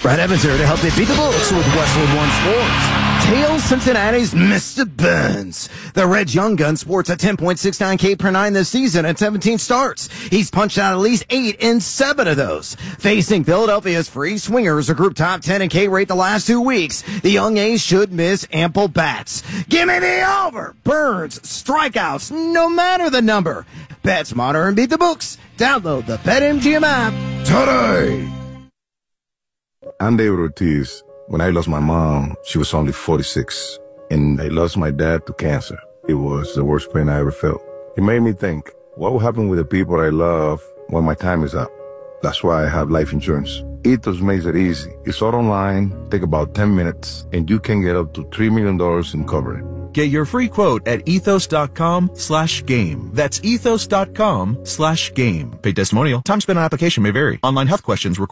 Brad Evans here to help you beat the books with Westwood One Sports. Tails Cincinnati's Mr. Burns. The Reds Young Gun sports a 10.69 K per 9 this season at 17 starts. He's punched out at least 8 in 7 of those. Facing Philadelphia's Free Swingers, a group top 10 in K rate the last 2 weeks, the young ace should miss ample bats. Give me the over. Burns, strikeouts, no matter the number. Bet smarter and beat the books. Download the BetMGM app today. I'm David Ortiz. When I lost my mom, she was only 46, and I lost my dad to cancer. It was the worst pain I ever felt. It made me think, what will happen with the people I love when my time is up? That's why I have life insurance. Ethos makes it easy. It's all online, take about 10 minutes, and you can get up to $3 million in coverage. Get your free quote at ethos.com/game. That's ethos.com/game. Paid testimonial. Time spent on application may vary. Online health questions require